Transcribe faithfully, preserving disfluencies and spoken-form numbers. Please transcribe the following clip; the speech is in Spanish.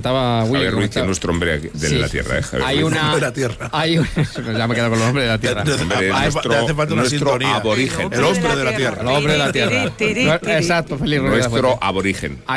comentaba Willy. Javier Ruiz, comentaba... que es nuestro hombre de Sí. la tierra, ¿eh? Javier Hay Ruiz. una... de la tierra. Hay un... Ya me he quedado con los hombres de la tierra. Hombre, Hace- nuestro, te hace falta una nuestro sintonía. aborigen. El hombre de la tierra. El hombre de la tierra. Tiri, tiri, tiri. Exacto, Feliz Rodríguez Nuestro Fuentes. aborigen.